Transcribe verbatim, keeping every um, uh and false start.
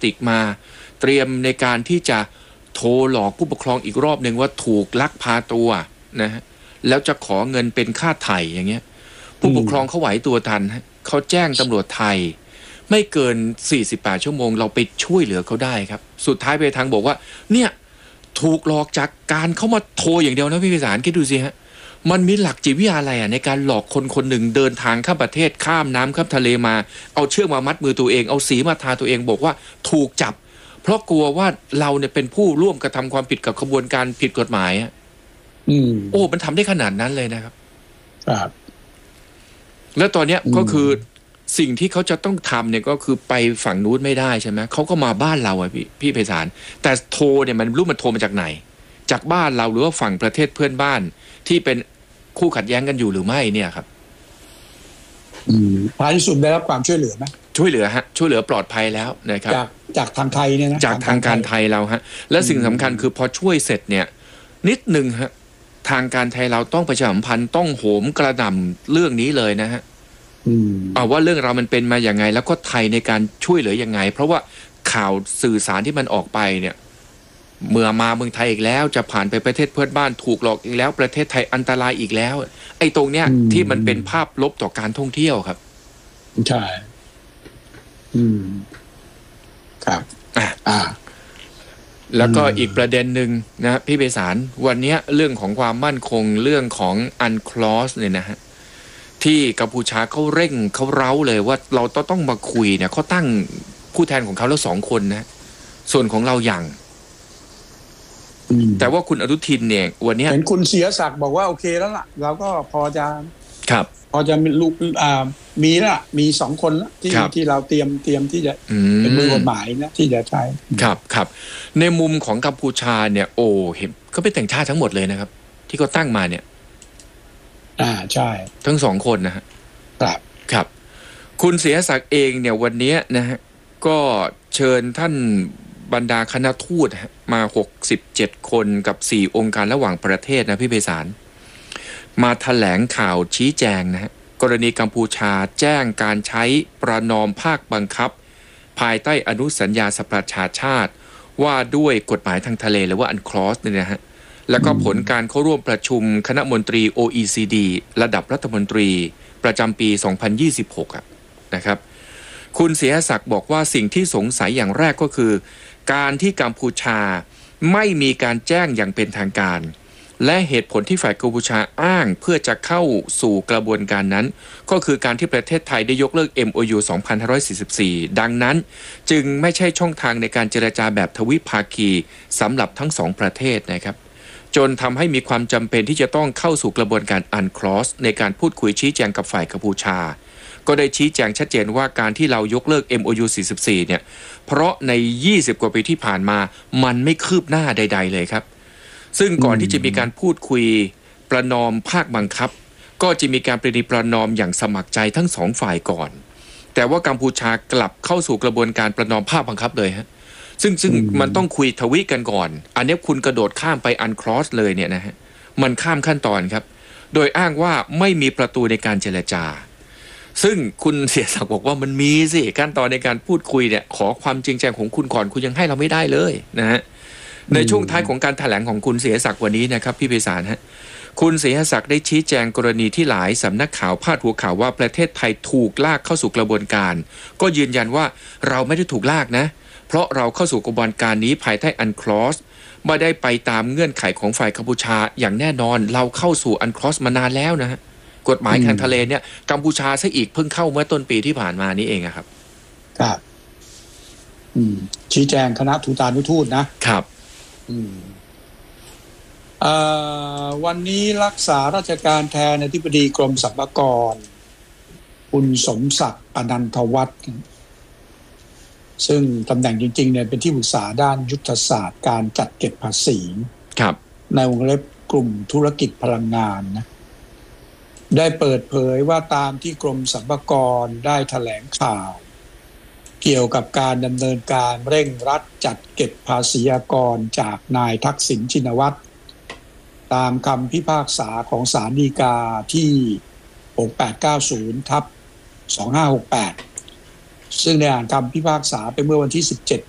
ติกมาเตรียมในการที่จะโทรหลอกผู้ปกครองอีกรอบหนึ่งว่าถูกลักพาตัวนะฮะแล้วจะขอเงินเป็นค่าไถ่อย่างเงี้ยผู้ปกครองเขาไหวตัวทันเขาแจ้งตำรวจไทยไม่เกินสี่สิบแปดชั่วโมงเราไปช่วยเหลือเขาได้ครับสุดท้ายไปทางบอกว่าเนี่ยถูกหลอกจากการเข้ามาโทรอย่างเดียวนะพี่พิสารคิดดูสิฮะมันมีหลักจิตวิทยาอะไรอ่ะในการหลอกคนคนหนึ่งเดินทางข้ามประเทศข้ามน้ำข้ามทะเลมาเอาเชือกมามัดมือตัวเองเอาสีมาทาตัวเองบอกว่าถูกจับเพราะกลัวว่าเราเนี่ยเป็นผู้ร่วมกระทำความผิดกับขบวนการผิดกฎหมายอ่ะอืมโอ้มันทำได้ขนาดนั้นเลยนะครับครับแล้วตอนเนี้ยก็คือสิ่งที่เขาจะต้องทำเนี่ยก็คือไปฝั่งนู้นไม่ได้ใช่ไหมเขาก็มาบ้านเราอ่ะพี่พี่ไพศาลแต่โทรเนี่ยมันรู้มันโทรมาจากไหนจากบ้านเราหรือว่าฝั่งประเทศเพื่อนบ้านที่เป็นคู่ขัดแย้งกันอยู่หรือไม่เนี่ยครับอืมท้ายที่สุดได้รับความช่วยเหลือไหมช่วยเหลือฮะช่วยเหลือปลอดภัยแล้วนะครับจากจากทางไทยเนี่ยนะจากทางการไทยเราฮะและสิ่งสำคัญคือพอช่วยเสร็จเนี่ยนิดนึงฮะทางการไทยเราต้องประชาสัมพันธ์ต้องโหมกระหน่ำเรื่องนี้เลยนะฮะเอาว่าเรื่องเรามันเป็นมาอย่างไงแล้วก็ไทยในการช่วยเหลือยังไงเพราะว่าข่าวสื่อสารที่มันออกไปเนี่ยเมื่อมาเมืองไทยอีกแล้วจะผ่านไปประเทศเพื่อนบ้านถูกหลอกอีกแล้วประเทศไทยอันตรายอีกแล้วไอ้ตรงเนี้ยที่มันเป็นภาพลบต่อการท่องเที่ยวครับใช่อืมครับอ่าอ่าแล้วก็อีกประเด็นหนึ่งนะพี่ไพศาลวันนี้เรื่องของความมั่นคงเรื่องของอันคลอสเนี่ยนะฮะที่กัมพูชาเขาเร่งเขาเร้าเลยว่าเราต้องต้องมาคุยเนี่ยเขาตั้งผู้แทนของเขาแล้วสองคนนะส่วนของเราอย่างแต่ว่าคุณอนุทินเนี่ยวันนี้เห็นคุณเสียศักดิ์บอกว่าโอเคแล้วล่ะเราก็พอจะครับพอจะมีลูกอ่ามีละมีสองคนละที่ที่เราเตรียมเตรียมที่จะเป็นมือกฎหมายนะที่จะใช้ครับครับในมุมของกัมพูชาเนี่ยโอ้เห็นเขาเป็นแต่งชาติทั้งหมดเลยนะครับที่เขาตั้งมาเนี่ยอ่าใช่ทั้งสองคนนะฮะครับครับคุณเสียศักดิ์เองเนี่ยวันนี้นะฮะก็เชิญท่านบรรดาคณะทูตมาหกสิบเจ็ดคนกับสี่องค์การระหว่างประเทศนะพี่ไพศาลมาแถลงข่าวชี้แจงนะฮะกรณีกัมพูชาแจ้งการใช้ประนอมภาคบังคับภายใต้อนุสัญญาสหประชาชาติว่าด้วยกฎหมายทางทะเลหรือว่าอันคลอสเนี่ยนะฮะแล้วก็ผลการเข้าร่วมประชุมคณะมนตรี โอ อี ซี ดี ระดับรัฐมนตรีประจำปีสองพันยี่สิบหกอ่ะนะครับคุณเสียศักดิ์บอกว่าสิ่งที่สงสัยอย่างแรกก็คือการที่กัมพูชาไม่มีการแจ้งอย่างเป็นทางการและเหตุผลที่ฝ่ายกัมพูชาอ้างเพื่อจะเข้าสู่กระบวนการนั้นก็คือการที่ประเทศไทยได้ยกเลิก เอ็ม โอ ยู สองพันห้าร้อยสี่สิบสี่ดังนั้นจึงไม่ใช่ช่องทางในการเจรจาแบบทวิภาคีสำหรับทั้งสองประเทศนะครับจนทำให้มีความจำเป็นที่จะต้องเข้าสู่กระบวนการอันคลอสในการพูดคุยชี้แจงกับฝ่ายกัมพูชาก็ได้ชี้แจงชัดเจนว่าการที่เรายกเลิก เอ็ม โอ ยู สี่สิบสี่เนี่ยเพราะในยี่สิบกว่าปีที่ผ่านมามันไม่คืบหน้าใดๆเลยครับซึ่งก่อนที่จะมีการพูดคุยประนอมภาคบังคับก็จะมีการประนีประนอมอย่างสมัครใจทั้งสองฝ่ายก่อนแต่ว่ากัมพูชากลับเข้าสู่กระบวนการประนอมภาคบังคับเลยฮะซึ่งซึ่งมันต้องคุยทวิกันก่อนอันนี้คุณกระโดดข้ามไปอันคลอสเลยเนี่ยนะฮะมันข้ามขั้นตอนครับโดยอ้างว่าไม่มีประตูในการเจรจาซึ่งคุณเสียศักดิ์บอกว่ามันมีสิขั้นตอนในการพูดคุยเนี่ยขอความจริงใจของคุณก่อนคุณยังให้เราไม่ได้เลยนะฮะในช่วงท้ายของการแถลงของคุณเสียศักดิ์วันนี้นะครับพี่ไพศาลฮะคุณเสียศักดิ์ได้ชี้แจงกรณีที่หลายสำนักข่าวพาดหัวข่าวว่าประเทศไทยถูกลากเข้าสู่กระบวนการก็ยืนยันว่าเราไม่ได้ถูกลากนะเพราะเราเข้าสู่กระบวนการนี้ภายใต้อันคลอสไม่ได้ไปตามเงื่อนไขของฝ่ายกัมพูชาอย่างแน่นอนเราเข้าสู่อันคลอสมานานแล้วนะฮะกฎหมายทางทะเลเนี่ยกัมพูชาซะอีกเพิ่งเข้าเมื่อต้นปีที่ผ่านมานี้เองครับครับชี้แจงคณะทูตานุทูตนะครับวันนี้รักษาราชการแทนอธิบดีกรมสรรพากรคุณสมศักดิ์อนันทวัฒน์ซึ่งตำแหน่งจริงๆเนี่ยเป็นที่ปรึกษาด้านยุทธศาสตร์การจัดเก็บภาษีครับในวงเล็บกลุ่มธุรกิจพลังงานนะได้เปิดเผยว่าตามที่กรมสรรพากรได้แถลงข่าวเกี่ยวกับการดำเนินการเร่งรัดจัดเก็บภาษีอากรจากนายทักษิณชินวัตรตามคำพิพากษาของศาลฎีกาที่หกแปดเก้าศูนย์ทับสองห้าหกแปดซึ่งได้อ่านคำพิพากษาไปเมื่อวันที่สิบเจ็ด